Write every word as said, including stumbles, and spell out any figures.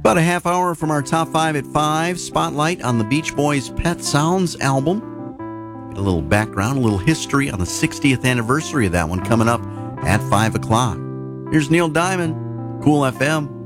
About a half hour from our top five at five, spotlight on the Beach Boys' Pet Sounds album. A little background, a little history on the sixtieth anniversary of that one coming up at five o'clock. Here's Neil Diamond, Cool F M.